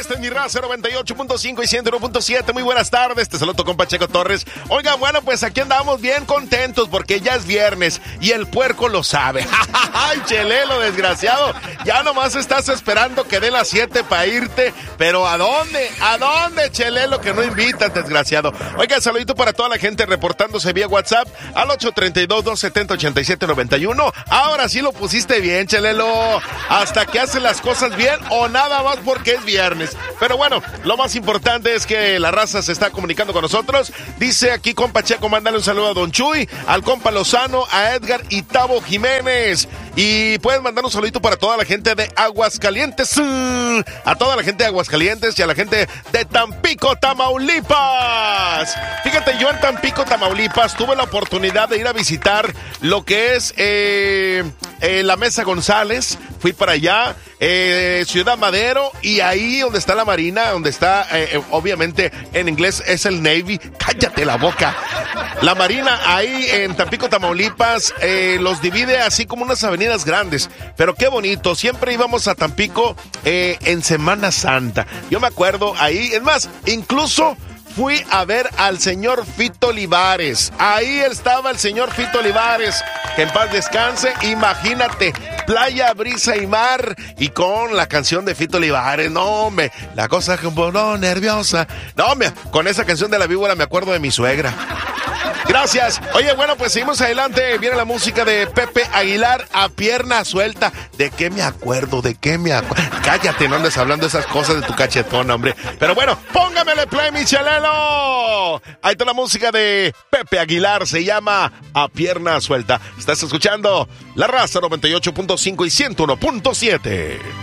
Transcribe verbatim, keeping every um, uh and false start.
Este es mi raza noventa y ocho punto cinco y ciento uno punto siete. Muy buenas tardes, te saludo con Pacheco Torres. Oiga, bueno, pues aquí andamos bien contentos porque ya es viernes y el puerco lo sabe. ¡Ay, Chelelo, desgraciado! Ya nomás estás esperando que dé las siete para irte. Pero ¿a dónde? ¿A dónde, Chelelo, que no invitas, desgraciado? Oiga, saludito para toda la gente reportándose vía WhatsApp al ocho tres dos, dos siete cero, ocho siete nueve uno. Ahora sí lo pusiste bien, Chelelo. Hasta que hace las cosas bien o nada más porque es viernes. Pero bueno, lo más importante es que la raza se está comunicando con nosotros. Dice aquí compa Checo, mándale un saludo a Don Chuy, al compa Lozano, a Edgar y Tavo Jiménez. Y pueden mandar un saludito para toda la gente de Aguascalientes, a toda la gente de Aguascalientes y a la gente de Tampico, Tamaulipas. Fíjate, yo en Tampico, Tamaulipas tuve la oportunidad de ir a visitar lo que es eh, eh, la Mesa González. Fui para allá, eh, Ciudad Madero, y ahí donde está la Marina, donde está, eh, obviamente en inglés es el Navy. Cállate la boca. La Marina ahí en Tampico, Tamaulipas, eh, los divide así como unas avenidas grandes. Pero qué bonito, siempre íbamos a Tampico eh, en Semana Santa. Yo me acuerdo ahí, es más, incluso fui a ver al señor Fito Olivares. Ahí estaba el señor Fito Olivares, que en paz descanse. Imagínate, playa, brisa y mar, y con la canción de Fito Olivares. No, hombre, la cosa que un poco nerviosa. No, hombre, con esa canción de La Víbora me acuerdo de mi suegra. Gracias. Oye, bueno, pues seguimos adelante. Viene la música de Pepe Aguilar, A Pierna Suelta. ¿De qué me acuerdo? ¿De qué me acuerdo? Cállate, no andes hablando esas cosas de tu cachetón, hombre. Pero bueno, póngamele play, mi Chelelo. Ahí está la música de Pepe Aguilar. Se llama A Pierna Suelta. Estás escuchando La Raza noventa y ocho punto cinco y ciento uno punto siete.